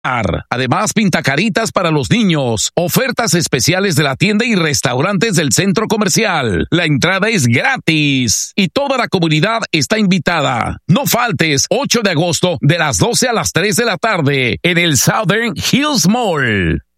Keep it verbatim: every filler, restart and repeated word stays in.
Además, pintacaritas para los niños, ofertas especiales de la tienda y restaurantes del centro comercial. La entrada es gratis y toda la comunidad está invitada. No faltes, ocho de agosto de las doce a las tres de la tarde en el Southern Hills Mall.